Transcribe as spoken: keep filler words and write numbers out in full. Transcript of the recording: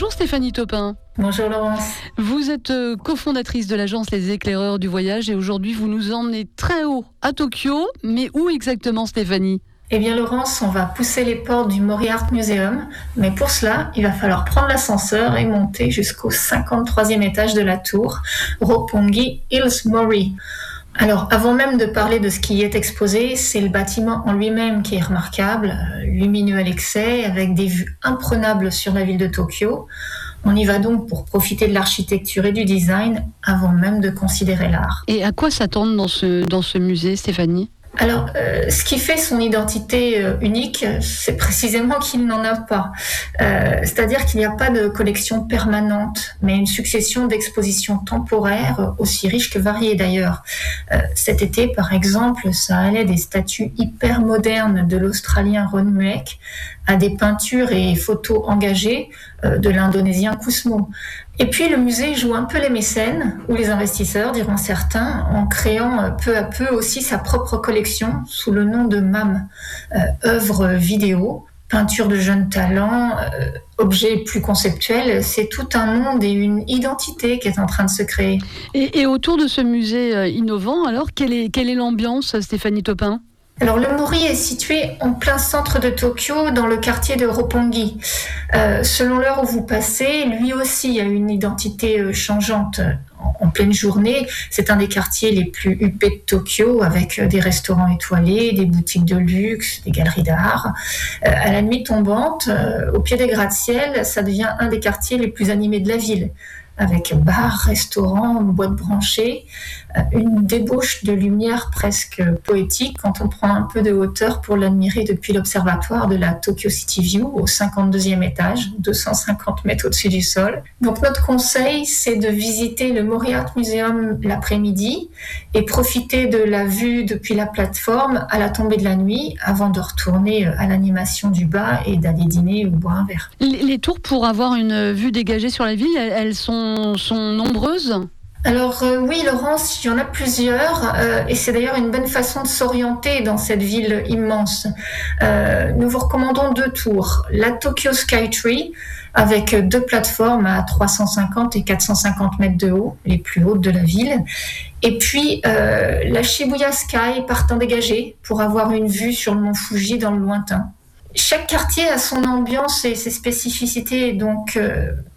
Bonjour Stéphanie Topin. Bonjour Laurence. Vous êtes euh, cofondatrice de l'agence Les Éclaireurs du Voyage et aujourd'hui vous nous emmenez très haut à Tokyo. Mais où exactement Stéphanie ? Eh bien Laurence, on va pousser les portes du Mori Art Museum, mais pour cela, il va falloir prendre l'ascenseur et monter jusqu'au cinquante-troisième étage de la tour, Roppongi Hills Mori. Alors, avant même de parler de ce qui y est exposé, c'est le bâtiment en lui-même qui est remarquable, lumineux à l'excès, avec des vues imprenables sur la ville de Tokyo. On y va donc pour profiter de l'architecture et du design avant même de considérer l'art. Et à quoi s'attendre dans ce, dans ce musée, Stéphanie ? Alors, euh, ce qui fait son identité euh, unique, c'est précisément qu'il n'en a pas. Euh, c'est-à-dire qu'il n'y a pas de collection permanente, mais une succession d'expositions temporaires, aussi riches que variées d'ailleurs. Euh, cet été, par exemple, ça allait des statues hyper modernes de l'Australien Ron Mueck à des peintures et photos engagées euh, de l'Indonésien Kusmo. Et puis le musée joue un peu les mécènes, ou les investisseurs, diront certains, en créant peu à peu aussi sa propre collection sous le nom de M A M, euh, œuvres vidéo, peinture de jeunes talents, euh, objets plus conceptuels. C'est tout un monde et une identité qui est en train de se créer. Et, et autour de ce musée euh, innovant, alors, quelle est, quelle est l'ambiance, Stéphanie Topin ? Alors le Mori est situé en plein centre de Tokyo, dans le quartier de Roppongi. Euh, selon l'heure où vous passez, lui aussi a une identité euh, changeante. En, en pleine journée, c'est un des quartiers les plus huppés de Tokyo, avec euh, des restaurants étoilés, des boutiques de luxe, des galeries d'art. Euh, à la nuit tombante, euh, au pied des gratte-ciel, ça devient un des quartiers les plus animés de la ville, avec bars, restaurants, boîtes branchées, une débauche de lumière presque poétique quand on prend un peu de hauteur pour l'admirer depuis l'observatoire de la Tokyo City View au cinquante-deuxième étage, deux cent cinquante mètres au-dessus du sol. Donc notre conseil, c'est de visiter le Mori Art Museum l'après-midi et profiter de la vue depuis la plateforme à la tombée de la nuit avant de retourner à l'animation du bas et d'aller dîner ou boire un verre. Les, les tours pour avoir une vue dégagée sur la ville, elles, elles sont, sont nombreuses ? Alors euh, oui, Laurence, il y en a plusieurs euh, et c'est d'ailleurs une bonne façon de s'orienter dans cette ville immense. Euh, nous vous recommandons deux tours. La Tokyo Skytree, avec deux plateformes à trois cent cinquante et quatre cent cinquante mètres de haut, les plus hautes de la ville. Et puis euh, la Shibuya Sky partant dégagée pour avoir une vue sur le mont Fuji dans le lointain. Chaque quartier a son ambiance et ses spécificités, donc euh,